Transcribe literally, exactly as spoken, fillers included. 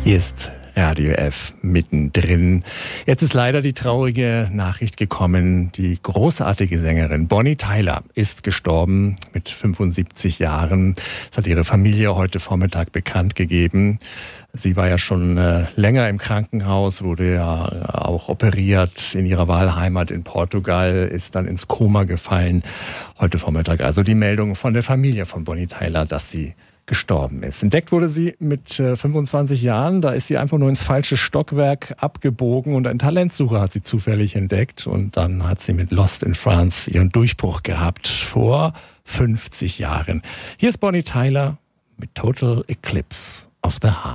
Hier ist Radio F mittendrin. Jetzt ist leider die traurige Nachricht gekommen. Die großartige Sängerin Bonnie Tyler ist gestorben mit fünfundsiebzig Jahren. Das hat ihre Familie heute Vormittag bekannt gegeben. Sie war ja schon äh, länger im Krankenhaus, wurde ja auch operiert in ihrer Wahlheimat in Portugal, ist dann ins Koma gefallen. Heute Vormittag also die Meldung von der Familie von Bonnie Tyler, dass sie gestorben ist. Entdeckt wurde sie mit äh, fünfundzwanzig Jahren. Da ist sie einfach nur ins falsche Stockwerk abgebogen und ein Talentsucher hat sie zufällig entdeckt. Und dann hat sie mit Lost in France ihren Durchbruch gehabt vor fünfzig Jahren. Hier ist Bonnie Tyler mit Total Eclipse of the Heart.